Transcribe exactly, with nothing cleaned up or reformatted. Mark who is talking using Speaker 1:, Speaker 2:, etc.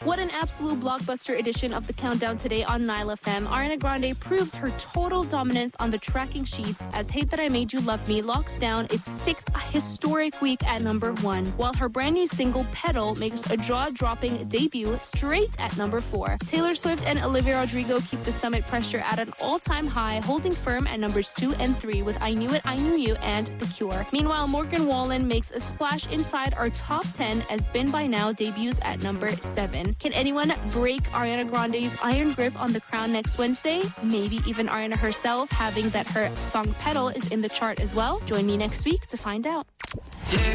Speaker 1: What an absolute blockbuster edition of the Countdown today on Nile F M. Ariana Grande proves her total dominance on the tracking sheets as Hate That I Made You Love Me locks down its sixth historic week at number one, while her brand new single Pedal makes a jaw-dropping debut straight at number four. Taylor Swift and Olivia Rodrigo keep the summit pressure at an all-time high, holding firm at numbers two and three with I Knew It, I Knew You and The Cure. Meanwhile, Morgan Wallen makes a splash inside our top ten as Been By Now debuts at number seven. Can anyone break Ariana Grande's iron grip on the crown next Wednesday? Maybe even Ariana herself, having that her song Pedal is in the chart as well. Join me next week to find out.
Speaker 2: Yeah.